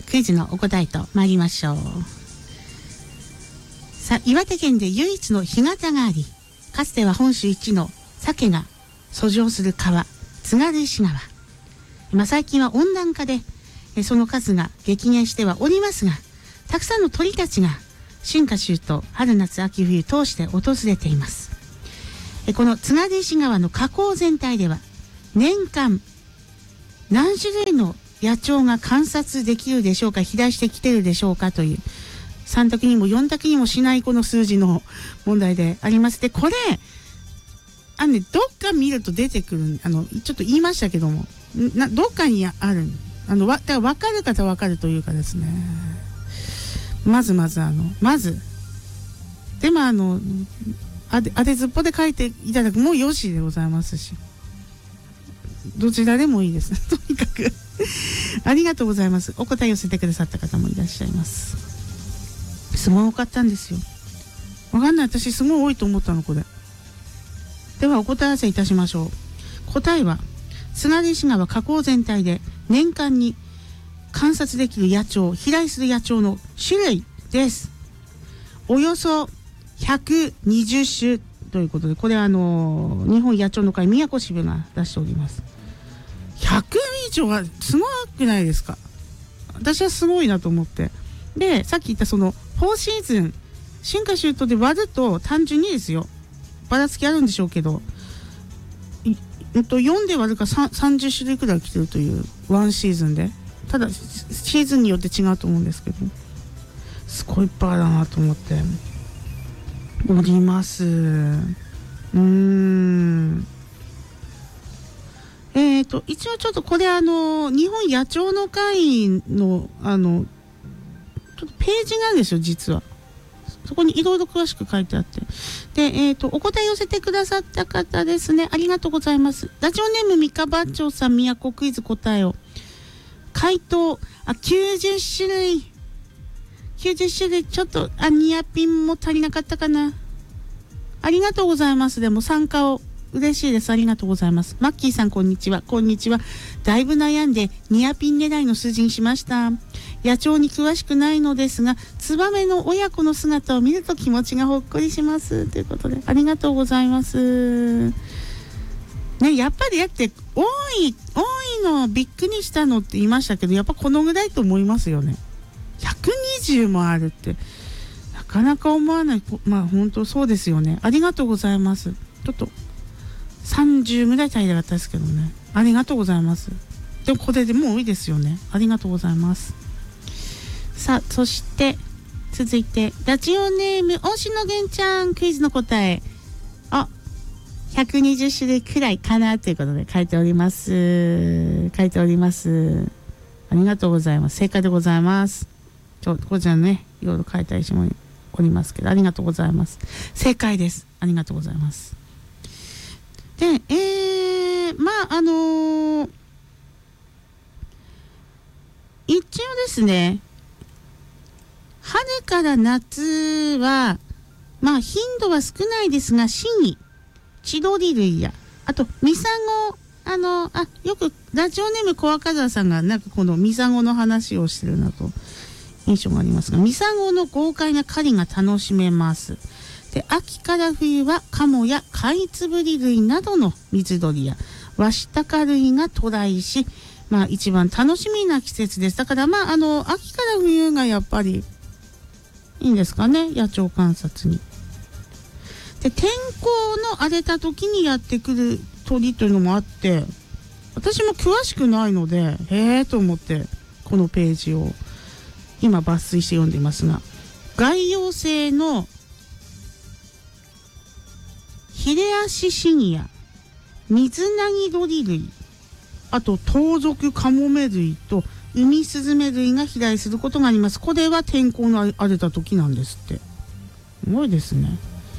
クイズのお答えと参りましょう。さあ、岩手県で唯一の干潟があり、かつては本州一の鮭が遡上する川、津軽石川。最近は温暖化でその数が激減してはおりますが、たくさんの鳥たちが春夏秋冬、春夏秋冬通して訪れています。この津軽石川の河口全体では年間何種類の野鳥が観察できるでしょうか、飛来してきているでしょうかという3択にも4択にもしないこの数字の問題であります。で、これどっか見ると出てくる、ちょっと言いましたけども、どっかにある、だから分かる方分かるというかですね、まずでも当てずっぽで書いていただくもよしでございますし、どちらでもいいですとにかくありがとうございます。お答え寄せてくださった方もいらっしゃいます。すごい多かったんですよ。わかんない、私すごい多いと思ったのこれ。ではお答え合わせいたしましょう。答えは津軽石川河口全体で年間に観察できる野鳥、飛来する野鳥の種類です。およそ120種ということで、これ日本野鳥の会宮古支部が出しております。100以上はすごくないですか。私はすごいなと思って。で、さっき言ったその4シーズン春夏秋冬で割ると単純にですよ、ばらつきあるんでしょうけど、4で割るか30種類くらい来てるという1シーズンで、ただシーズンによって違うと思うんですけど、すごいいっぱいだなと思っております。一応ちょっとこれ日本野鳥の会のちょっとページなんですよ、実は。そこにいろいろ詳しく書いてあって。で、お答え寄せてくださった方ですね。ありがとうございます。ラジオネーム三河番長さん、宮古クイズ答えを。回答、90種類。90種類、ちょっと、ニアピンも足りなかったかな。ありがとうございます。でも参加を。嬉しいです。ありがとうございます。マッキーさん、こんにちは。こんにちは。だいぶ悩んでニアピン狙いの数字にしました。野鳥に詳しくないのですが、ツバメの親子の姿を見ると気持ちがほっこりします。ということで、ありがとうございます。ね、やっぱりだって多いのをびっくりしたのって言いましたけど、やっぱこのぐらいと思いますよね。120もあるってなかなか思わない。まあ本当そうですよね。ありがとうございます。ちょっと30ぐらい足りなかったですけどね。ありがとうございます。でもこれでもう多いですよね。ありがとうございます。さあ、そして続いてラジオネーム大志のげんちゃん、クイズの答え120種類くらいかなということで書いております。ありがとうございます。正解でございます。こちらね、いろいろ書いたりしておりますけど、ありがとうございます。正解です。ありがとうございます。で、一応ですね、春から夏は頻度は少ないですが、シギ、チドリ類や、あとミサゴ、よくラジオネーム小赤澤さんがなんかこのミサゴの話をしてるなと印象がありますが、ミサゴの豪快な狩りが楽しめます。で、秋から冬はカモやカイツブリ類などの水鳥やワシタカ類が渡来し、一番楽しみな季節です。だから秋から冬がやっぱりいいんですかね、野鳥観察に。で、天候の荒れた時にやってくる鳥というのもあって、私も詳しくないのでと思ってこのページを今抜粋して読んでいますが、外洋性のヒレアシシギや水ナギ鳥類、あと盗賊カモメ類とウミスズメ類が飛来することがあります。これは天候の荒れた時なんですって。すごいですね。